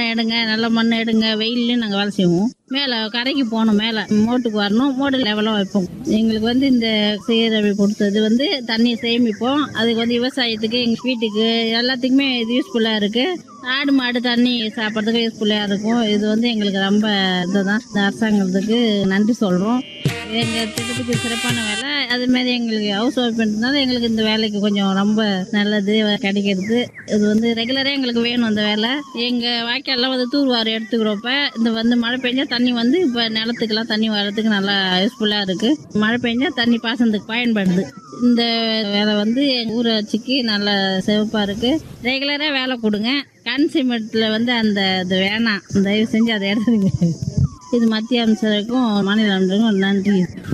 எடுங்க, நல்ல மண் எடுங்க, வெயில்லையும் நாங்கள் வேலை செய்வோம். மேலே கரைக்கு போகணும், மேலே மோட்டுக்கு வரணும், மோட்டு லெவலாக வைப்போம். எங்களுக்கு இந்த சீரழி கொடுத்தது தண்ணி சேமிப்போம். அதுக்கு விவசாயத்துக்கு, எங்கள் வீட்டுக்கு எல்லாத்துக்குமே இது யூஸ்ஃபுல்லாக இருக்குது. ஆடு மாடு தண்ணி சாப்பிட்றதுக்கு யூஸ்ஃபுல்லாக இருக்கும். இது எங்களுக்கு ரொம்ப இதுதான். இந்த அரசாங்கத்துக்கு நன்றி சொல்கிறோம். எங்கள் திட்டத்துக்கு சிறப்பான வேலை. அதுமாரி எங்களுக்கு ஹவுஸ் ஒய்ஃப்ன்றதுனால எங்களுக்கு இந்த வேலைக்கு கொஞ்சம் ரொம்ப நல்லது கிடைக்கிறது. இது ரெகுலராக எங்களுக்கு வேணும் அந்த வேலை. எங்கள் வாய்க்காலெலாம் தூர்வாரி எடுத்துக்கிறோப்ப இந்த மழை பெஞ்சா தண்ணி இப்போ நிலத்துக்கெல்லாம் தண்ணி வர்றதுக்கு நல்லா யூஸ்ஃபுல்லாக இருக்குது. மழை பெஞ்சா தண்ணி பாசனத்துக்கு பயன்படுது. இந்த வேலை எங்கள் ஊராட்சிக்கு நல்லா சிறப்பாக இருக்குது. ரெகுலராக வேலை கொடுங்க. கன்சிமெண்ட்டில் அந்த இது வேணாம், தயவு செஞ்சு அதை எடுத்துருங்க. இது மத்திய அமைச்சருக்கும் மாநில அமைச்சருக்கும் நன்றி.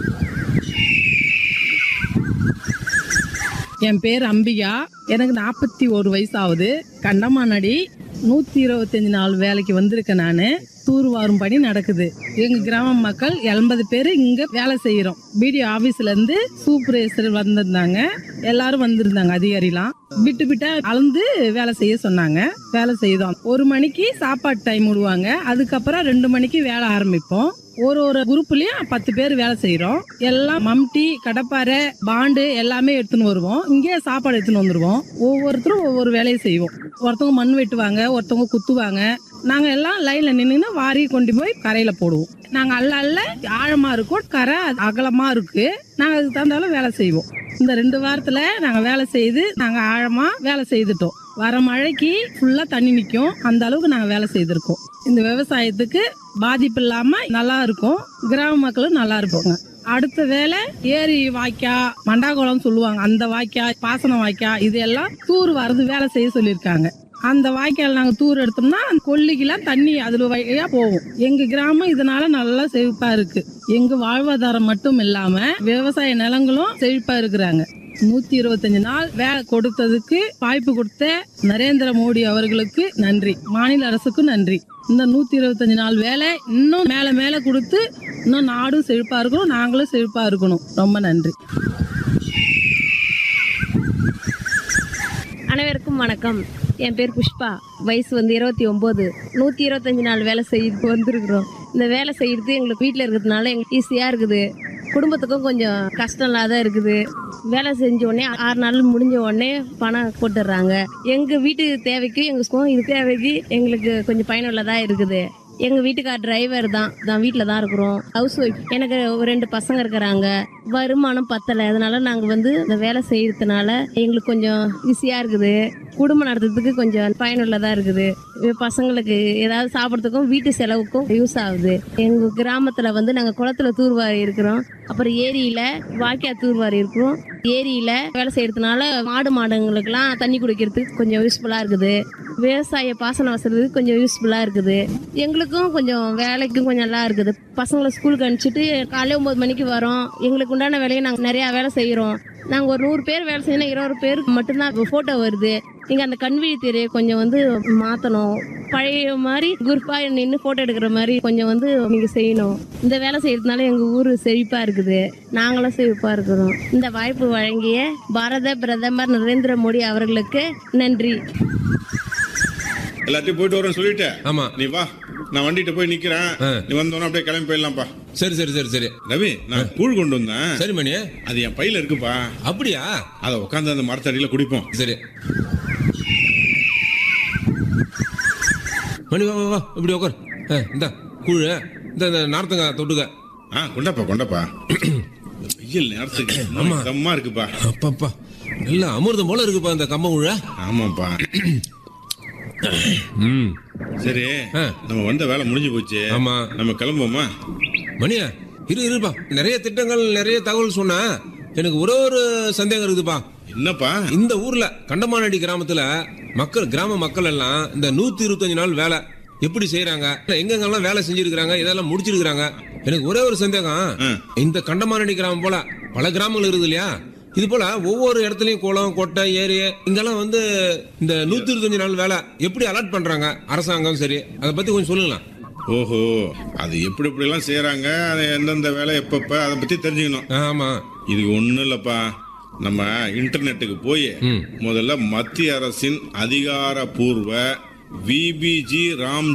என் பேர் அம்பிகா. எனக்கு 41 வயசு ஆகுது. கண்டமானடி 125 நாள் வேலைக்கு வந்திருக்கேன். நான் தூர்வாரும் பணி நடக்குது. எங்க கிராம மக்கள் 80 பேர் இங்க வேலை செய்யறோம். பிடிஓ ஆபீஸ்ல இருந்து சூப்பர்வைசர் வந்திருந்தாங்க. எல்லாரும் வந்திருந்தாங்க. அதிகாரிலாம் விட்டு அளந்து வேலை செய்ய சொன்னாங்க. வேலை செய்தோம். 1 மணிக்கு சாப்பாடு டைம் விடுவாங்க. அதுக்கப்புறம் 2 மணிக்கு வேலை ஆரம்பிப்போம். ஒரு குரூப்லயும் 10 பேர் வேலை செய்யறோம். எல்லாம் மம்டி, கடப்பாரை, பாண்டு எல்லாமே எடுத்துன்னு வருவோம். இங்கே சாப்பாடு எடுத்துன்னு வந்துருவோம். ஒவ்வொருத்தரும் ஒவ்வொரு வேலையை செய்வோம். ஒருத்தவங்க மண் வெட்டுவாங்க, ஒருத்தவங்க குத்துவாங்க. நாங்க எல்லாம் லைன்ல நின்று வாரி கொண்டு போய் கரையில போடுவோம். நாங்க அல்ல ஆழமா இருக்கும், கரை அகலமா இருக்கு. நாங்க அதுக்கு தகுந்தாலும் வேலை செய்வோம். இந்த 2 வாரத்துல நாங்க வேலை செய்து நாங்க ஆழமா வேலை செய்துட்டோம். வர மழைக்கு ஃபுல்லா தண்ணி நிற்கும். அந்த அளவுக்கு நாங்க வேலை செய்திருக்கோம். இந்த விவசாயத்துக்கு பாதிப்பு இல்லாம நல்லா இருக்கும். கிராம மக்களும் நல்லா இருப்பாங்க. அடுத்த வேலை ஏரி வாய்க்கா, மண்டாகுளம் சொல்லுவாங்க, அந்த வாய்க்கா, பாசன வாய்க்கா, இதெல்லாம் தூர் வரது வேலை செய்ய சொல்லியிருக்காங்க. அந்த வாய்க்கால் நாங்க தூர் எடுத்தோம்னா கொல்லிக்கெல்லாம் தண்ணி அதுல வழியா போகும். எங்க கிராமம் இதனால நல்லா செழிப்பா இருக்கு. எங்க வாழ்வாதாரம் மட்டும் இல்லாம விவசாய நிலங்களும் செழிப்பா இருக்கிறாங்க. 125 நாள் வேலை கொடுத்ததுக்கு வாய்ப்பு கொடுத்த நரேந்திர மோடி அவர்களுக்கு நன்றி. மாநில அரசுக்கும் நன்றி. இந்த 125 நாள் வேலை இன்னும் மேல மேல கொடுத்து இன்னும் நாடும் செழிப்பா இருக்கணும், நாங்களும் செழிப்பா இருக்கணும். ரொம்ப நன்றி. அனைவருக்கும் வணக்கம். என் பேர் புஷ்பா. வயசு 29. 125 நாள் வேலை செய்யறதுக்கு வந்திருக்கிறோம். இந்த வேலை செய்யறது எங்களுக்கு வீட்டில் இருக்கிறதுனால எங்களுக்கு ஈஸியாக இருக்குது. குடும்பத்துக்கும் கொஞ்சம் கஷ்டம் இல்லாத இருக்குது. வேலை செஞ்ச உடனே 6 நாள் முடிஞ்ச உடனே பணம் போட்டுடுறாங்க. எங்கள் வீட்டு தேவைக்கு எங்களுக்கும் இது தேவைக்கு எங்களுக்கு கொஞ்சம் பயனுள்ளதாக இருக்குது. எங்கள் வீட்டுக்கார் டிரைவர் தான் வீட்டில் தான் இருக்கிறோம். House wife. எனக்கு 2 பசங்க இருக்கிறாங்க. வருமானம் பத்தலை. அதனால நாங்கள் இந்த வேலை செய்யறதுனால எங்களுக்கு கொஞ்சம் ஈஸியாக இருக்குது. குடும்பம் நடத்துறதுக்கு கொஞ்சம் பயனுள்ளதாக இருக்குது. பசங்களுக்கு ஏதாவது சாப்பிட்றதுக்கும் வீட்டு செலவுக்கும் யூஸ் ஆகுது. எங்கள் கிராமத்தில் நாங்கள் குளத்துல தூர்வாரி இருக்கிறோம். அப்புறம் ஏரியில் வாய்க்கா தூர்வாரி இருக்கிறோம். ஏரியில் வேலை செய்யறதுனால மாடுங்களுக்கெல்லாம் தண்ணி குடிக்கிறதுக்கு கொஞ்சம் யூஸ்ஃபுல்லாக இருக்குது. விவசாய பாசன வசதிக்கு கொஞ்சம் யூஸ்ஃபுல்லாக இருக்குது. எங்களுக்கும் கொஞ்சம் வேலைக்கும் கொஞ்சம் நல்லா இருக்குது. பசங்களை ஸ்கூலுக்கு அனுப்பிச்சிட்டு காலையில் 9 மணிக்கு வரோம். எங்களுக்கு உண்டான வேலையை நாங்கள் நிறையா வேலை செய்கிறோம். நாங்கள் ஒரு 100 பேர் வேலை செய்யணும், 20 பேருக்கு மட்டும்தான் ஃபோட்டோ வருது. நீங்கள் அந்த கண்விழி திரையை கொஞ்சம் மாற்றணும். பழைய மாதிரி குரூப்பாக நின்று ஃபோட்டோ எடுக்கிற மாதிரி கொஞ்சம் நீங்கள் செய்யணும். இந்த வேலை செய்யறதுனால எங்கள் ஊர் செழிப்பாக இருக்குது. நாங்களும் செழிப்பாக இருக்கிறோம். இந்த வாய்ப்பு வழங்கிய பாரத பிரதமர் நரேந்திர மோடி அவர்களுக்கு நன்றி. எல்லாத்தையும் போயிட்டு வரேன்னு சொல்லிட்டு. ஆமா, நீ வா, நான் வண்டிட்டு போய் நிக்கிறேன். நீ வந்தோன்னா அப்படியே கிளம்பி போயிடலாம்ப்பா. சரி சரி சரி சரி. ரவி, நான் கூழ் கொண்டு வந்தேன். சரி மணி, அது என் பையில இருக்குப்பா. அப்படியா? அதை உட்காந்து அந்த மரத்தடியில குடிப்போம். சரி மணி, வா வா வா, இப்படி உட்கார். இந்த கூழ், இந்த நார்த்தங்க தொட்டுக்க. கொண்டப்பா. வெயில் நேரத்துக்கு அம்மா இருக்குப்பா. அப்பப்பா, நல்லா அமிர்தம் போல இருக்குப்பா இந்த கம்ப கூழ. ஆமாப்பா. சரி, நம்ம வந்த வேலை முடிஞ்சு போச்சு. ஆமா, நம்ம கிளம்புவோமா? மணியா, இருப்பா. நிறைய திட்டங்கள், நிறைய தகவல் சொன்னா எனக்கு ஒரு சந்தேகம் இருக்குதுப்பா. என்னப்பா? இந்த ஊர்ல கண்டமானடி கிராமத்துல கிராம மக்கள் எல்லாம் இந்த 125 நாள் வேலை எப்படி செய்யறாங்க, எங்கெங்கெல்லாம் வேலை செஞ்சிருக்காங்க, இதெல்லாம் முடிச்சிருக்காங்க. எனக்கு ஒரு சந்தேகம். இந்த கண்டமானடி கிராமம் போல பல கிராமங்கள் இருக்குது இல்லையா? இது போல ஒவ்வொரு இடத்துலயும் குளம், கொட்டை, ஏரி, இங்கெல்லாம் இந்த 125 நாள் வேலை எப்படி அலாட் பண்றாங்க அரசாங்கம்? சரி, அதை பத்தி கொஞ்சம் சொல்லுங்களா. ஓஹோ, அது எப்படி எல்லாம் செய்யறாங்க, எந்தெந்த வேலை எப்பப்ப, அதை பத்தி தெரிஞ்சுக்கணும். ஆமா, இது ஒண்ணும் இல்லப்பா. நம்ம இன்டர்நெட்டுக்கு போய் முதல்ல மத்திய அரசின் அதிகாரப்பூர்வ விபிஜி ராம்